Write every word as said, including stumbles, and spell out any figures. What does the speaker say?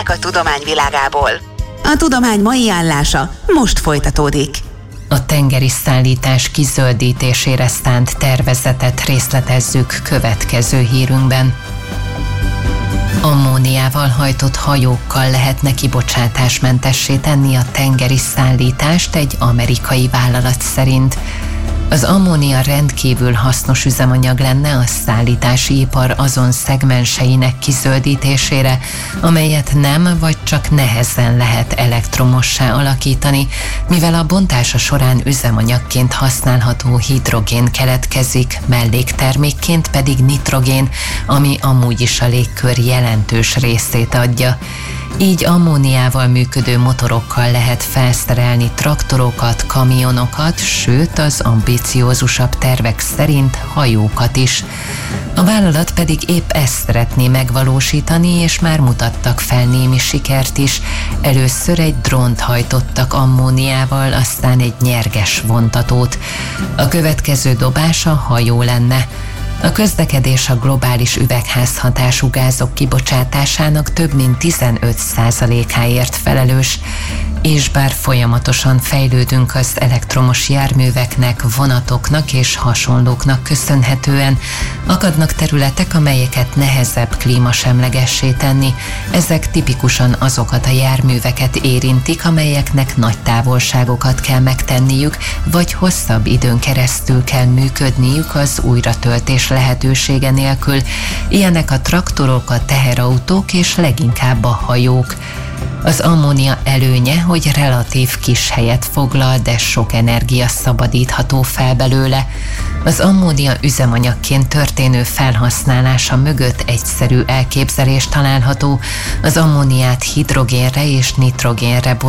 Hírek a tudományvilágából. A tudomány mai állása most folytatódik. A tengeri szállítás kizöldítésére szánt tervezetet részletezzük következő hírünkben. Ammóniával hajtott hajókkal lehetne kibocsátásmentessé tenni a tengeri szállítást egy amerikai vállalat szerint. Az ammónia rendkívül hasznos üzemanyag lenne a szállítási ipar azon szegmenseinek kizöldítésére, amelyet nem vagy csak nehezen lehet elektromossá alakítani, mivel a bontása során üzemanyagként használható hidrogén keletkezik, melléktermékként pedig nitrogén, ami amúgy is a légkör jelentős részét adja. Így ammóniával működő motorokkal lehet felszerelni traktorokat, kamionokat, sőt az ambiciózusabb tervek szerint hajókat is. A vállalat pedig épp ezt szeretné megvalósítani, és már mutattak fel némi sikert is. Először egy drónt hajtottak ammóniával, aztán egy nyerges vontatót. A következő dobás a hajó lenne. A közlekedés a globális üvegházhatású gázok kibocsátásának több mint tizenöt százalékáért felelős, és bár folyamatosan fejlődünk az elektromos járműveknek, vonatoknak és hasonlóknak köszönhetően, akadnak területek, amelyeket nehezebb klímasemlegessé tenni. Ezek tipikusan azokat a járműveket érintik, amelyeknek nagy távolságokat kell megtenniük, vagy hosszabb időn keresztül kell működniük az újratöltés lehetősége nélkül. Ilyenek a traktorok, a teherautók és leginkább a hajók. Az ammónia előnye, hogy relatív kis helyet foglal, de sok energia szabadítható fel belőle. Az ammónia üzemanyagként történő felhasználása mögött egyszerű elképzelés található. Az ammóniát hidrogénre és nitrogénre